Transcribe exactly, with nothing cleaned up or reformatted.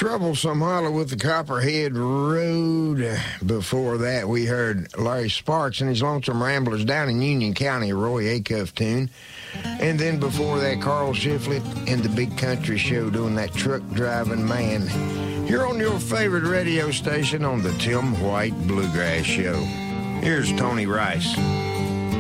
Troublesome Hollow with the Copperhead Road. Before that, we heard Larry Sparks and his Lonesome Ramblers down in Union County, a Roy Acuff tune. And then before that, Carl Shiflett and the Big Country Show doing that Truck Driving Man. You're on your favorite radio station on the Tim White Bluegrass Show. Here's Tony Rice.